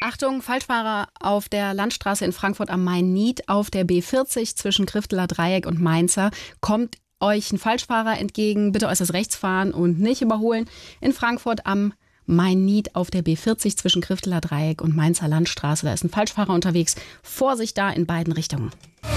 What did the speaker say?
Achtung, Falschfahrer auf der Landstraße in Frankfurt am Main-Nied auf der B40 zwischen Krifteler Dreieck und Mainzer kommt euch ein Falschfahrer entgegen. Bitte äußerst rechts fahren und nicht überholen. In Frankfurt am Main-Nied auf der B40 zwischen Krifteler Dreieck und Mainzer Landstraße. Da ist ein Falschfahrer unterwegs. Vorsicht da in beiden Richtungen.